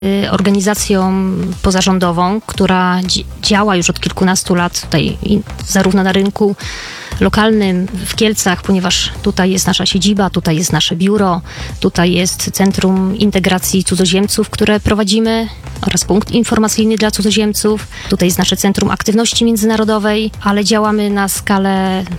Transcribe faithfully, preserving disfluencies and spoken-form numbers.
organizacją pozarządową, która dzi- działa już od kilkunastu lat tutaj i zarówno na rynku lokalnym w Kielcach, ponieważ tutaj jest nasza siedziba, tutaj jest nasze biuro, tutaj jest Centrum Integracji Cudzoziemców, które prowadzimy, oraz punkt informacyjny dla cudzoziemców. Tutaj jest nasze Centrum Aktywności Międzynarodowej, ale działamy na skalę